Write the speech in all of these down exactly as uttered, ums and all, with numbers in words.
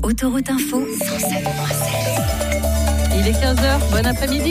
Autoroute Info, cent sept virgule sept. Il est quinze heures, bon après-midi.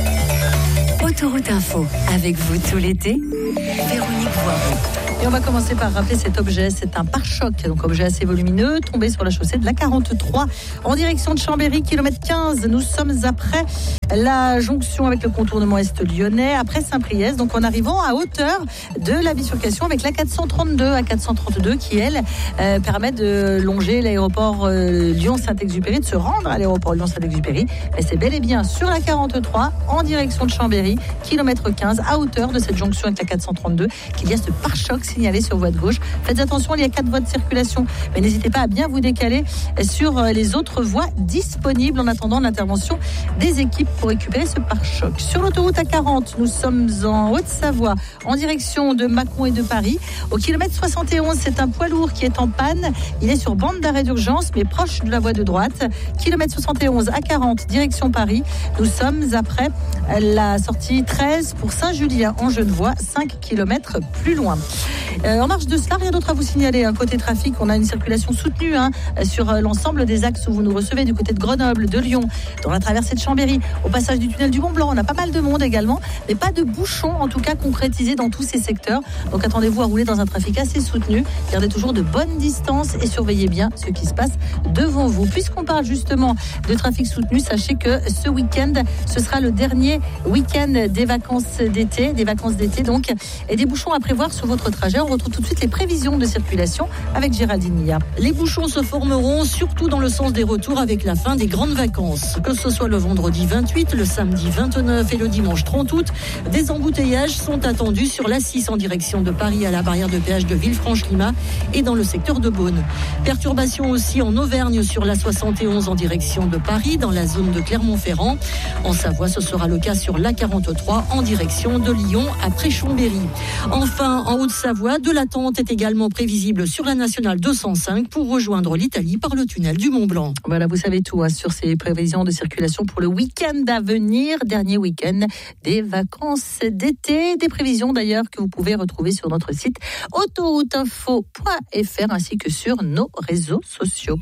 Autoroute Info, avec vous tout l'été, Véronique Voiron. Et on va commencer par rappeler cet objet. C'est un pare-choc, donc objet assez volumineux, tombé sur la chaussée de la quarante-trois en direction de Chambéry, kilomètre quinze. Nous sommes après la jonction avec le contournement est lyonnais, après Saint-Priest, donc en arrivant à hauteur de la bifurcation avec la quatre cent trente-deux à quatre cent trente-deux qui, elle, euh, permet de longer l'aéroport euh, Lyon-Saint-Exupéry, de se rendre à l'aéroport Lyon-Saint-Exupéry. Mais c'est bel et bien sur la quarante-trois en direction de Chambéry, kilomètre quinze, à hauteur de cette jonction avec la quatre cent trente-deux, qu'il y a ce pare-choc signalé sur voie de gauche. Faites attention, il y a quatre voies de circulation, mais n'hésitez pas à bien vous décaler sur les autres voies disponibles en attendant l'intervention des équipes pour récupérer ce pare-choc. Sur l'autoroute A quarante, nous sommes en Haute-Savoie, en direction de Mâcon et de Paris. Au kilomètre soixante et onze, c'est un poids lourd qui est en panne. Il est sur bande d'arrêt d'urgence, mais proche de la voie de droite. Kilomètre soixante et onze, A quarante, direction Paris. Nous sommes après la sortie treize pour Saint-Julien en Genevois, cinq kilomètres plus loin. Euh, en marge de cela, rien d'autre à vous signaler. Hein. Côté trafic, on a une circulation soutenue hein, sur euh, l'ensemble des axes où vous nous recevez, du côté de Grenoble, de Lyon, dans la traversée de Chambéry, au passage du tunnel du Mont-Blanc. On a pas mal de monde également, mais pas de bouchons en tout cas concrétisés dans tous ces secteurs. Donc attendez-vous à rouler dans un trafic assez soutenu. Gardez toujours de bonnes distances et surveillez bien ce qui se passe devant vous. Puisqu'on parle justement de trafic soutenu, sachez que ce week-end, ce sera le dernier week-end des vacances d'été, des vacances d'été donc, et des bouchons à prévoir sur votre trajet. On retrouve tout de suite les prévisions de circulation avec Géraldine Nia. Les bouchons se formeront surtout dans le sens des retours avec la fin des grandes vacances. Que ce soit le vendredi vingt-huit, le samedi vingt-neuf et le dimanche trente août, des embouteillages sont attendus sur l'A six en direction de Paris à la barrière de péage de Villefranche-Lima et dans le secteur de Beaune. Perturbations aussi en Auvergne sur l'A soixante et onze en direction de Paris dans la zone de Clermont-Ferrand. En Savoie, ce sera le cas sur l'A quarante-trois en direction de Lyon après Chambéry. Enfin, en Haute-Savoie, de l'attente est également prévisible sur la nationale deux cent cinq pour rejoindre l'Italie par le tunnel du Mont-Blanc. Voilà, vous savez tout hein, sur ces prévisions de circulation pour le week-end à venir, dernier week-end des vacances d'été. Des prévisions d'ailleurs que vous pouvez retrouver sur notre site autoroute info point f r ainsi que sur nos réseaux sociaux.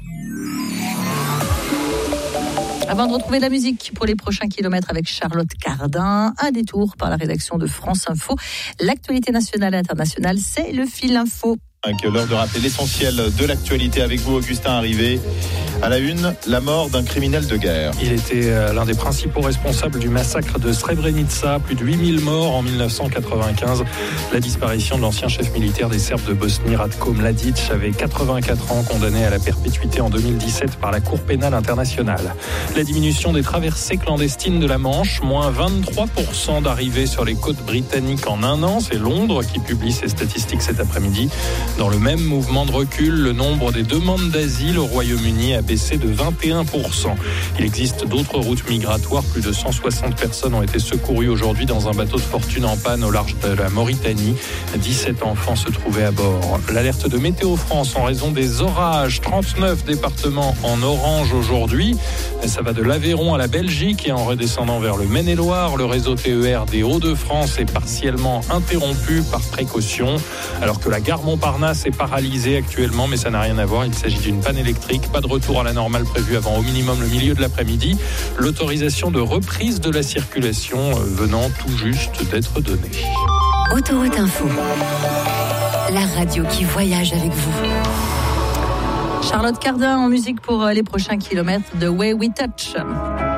Avant de retrouver la musique pour les prochains kilomètres avec Charlotte Cardin, un détour par la rédaction de France Info. L'actualité nationale et internationale, c'est le fil info. L'heure de rappeler l'essentiel de l'actualité avec vous, Augustin Arrivé. À la une, la mort d'un criminel de guerre. Il était l'un des principaux responsables du massacre de Srebrenica, plus de huit mille morts en dix-neuf cent quatre-vingt-quinze. La disparition de l'ancien chef militaire des Serbes de Bosnie, Ratko Mladic, avait quatre-vingt-quatre ans, condamné à la perpétuité en deux mille dix-sept par la Cour pénale internationale. La diminution des traversées clandestines de la Manche, moins vingt-trois pour cent d'arrivées sur les côtes britanniques en un an. C'est Londres qui publie ces statistiques cet après-midi. Dans le même mouvement de recul, le nombre des demandes d'asile au Royaume-Uni a baissé de vingt et un pour cent. Il existe d'autres routes migratoires. Plus de cent soixante personnes ont été secourues aujourd'hui dans un bateau de fortune en panne au large de la Mauritanie. dix-sept enfants se trouvaient à bord. L'alerte de Météo France en raison des orages. trente-neuf départements en orange aujourd'hui. Ça va de l'Aveyron à la Belgique et en redescendant vers le Maine-et-Loire, le réseau T E R des Hauts-de-France est partiellement interrompu par précaution. Alors que la gare Montparnasse est paralysée actuellement, mais ça n'a rien à voir. Il s'agit d'une panne électrique. Pas de retour à la normale prévu avant au minimum le milieu de l'après-midi. L'autorisation de reprise de la circulation venant tout juste d'être donnée. Autoroute Info, la radio qui voyage avec vous. Charlotte Cardin en musique pour les prochains kilomètres de Way We Touch.